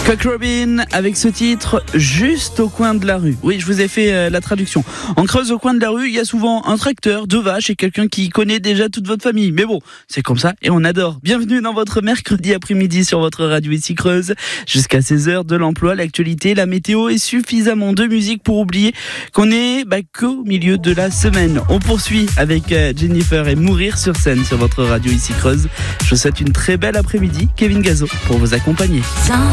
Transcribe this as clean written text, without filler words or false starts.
Cock Robin avec ce titre juste au coin de la rue. Oui, je vous ai fait la traduction. En Creuse, au coin de la rue, il y a souvent un tracteur, 2 vaches et quelqu'un qui connaît déjà toute votre famille. Mais bon, c'est comme ça et on adore. Bienvenue dans votre mercredi après-midi sur votre radio ici Creuse. Jusqu'à 16h, de l'emploi, l'actualité, la météo et suffisamment de musique pour oublier qu'on est qu'au milieu de la semaine. On poursuit avec Jennifer et Mourir sur scène sur votre radio ici Creuse. Je vous souhaite une très belle après-midi. Kevin Gazo pour vous accompagner.